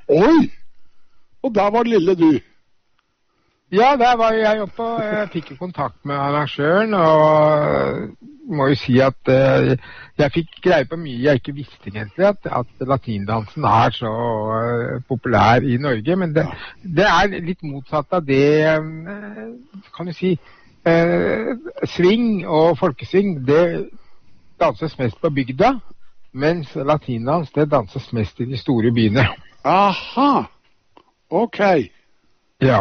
Oi! Og der var lille du. Ja, der var jeg oppe, og jeg fikk jo kontakt med arrangøren, og må jo si at jeg fikk greie på mye jeg ikke visste egentlig, at latindansen er så populær i Norge, men det er litt motsatt av det, kan du si, swing og folkesving, det danses mest på bygda, mens latindans, det danses mest i de store byene. Aha, ok. Ja.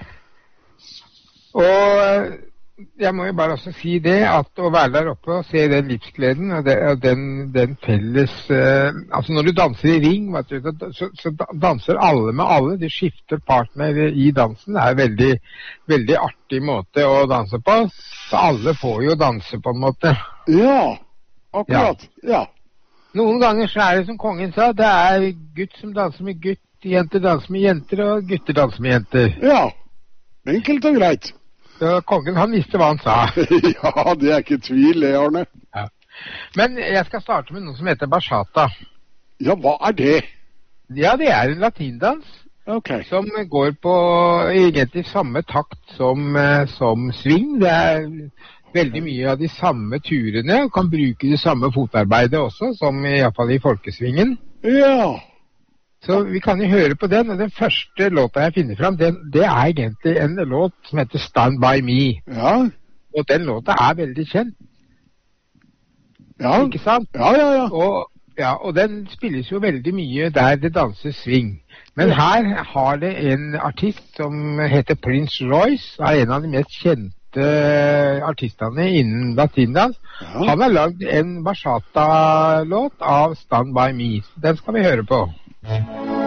Og jeg må jo bare også si det, at å være der oppe og se den livsgleden og den felles altså når du danser i ring, så danser alle med alle, de skifter partner i dansen. Det er en veldig, veldig artig måte å danse på, så alle får jo danse på en måte. Ja, akkurat, ja. Noen ganger så er det som kongen sa, det er gutt som danser med gutt, jenter danser med jenter, og gutter danser med jenter. Ja, enkelt og greit. Så kongen, han visste hva han sa. Ja, det er ikke tvil, det, Arne. Ja. Men jeg skal starte med noe som heter bachata. Ja, hva er det? Ja, det er en latindans som går på egentlig samme takt som swing. Det er veldig mye av de samme turene, og kan bruke det samme fotarbeidet også, som i hvert fall i folkesvingen. Ja. Så vi kan jo høre på den, og den første låta jeg finner fram, det er egentlig en låt som heter Stand By Me. Ja. Og den låta er veldig kjent. Ja. Ikke sant? Ja. Og den spilles jo veldig mye der det danses swing. Men her har det en artist som heter Prince Royce, er en av de mest kjente artistene innen latindans. Ja. Han har lagd en bachata-låt av Stand By Me. Den skal vi høre på.